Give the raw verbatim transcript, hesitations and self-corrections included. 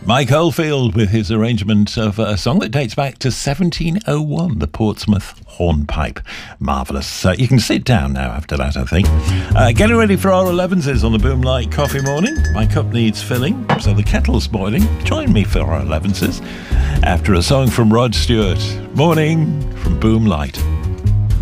Mike Oldfield with his arrangement of a song that dates back to seventeen oh one, the Portsmouth Hornpipe. Marvellous. Uh, you can sit down now after that, I think. Uh, getting ready for our elevenses on the Boom Light Coffee Morning. My cup needs filling, so the kettle's boiling. Join me for our elevenses after a song from Rod Stewart. Morning from Boom Light.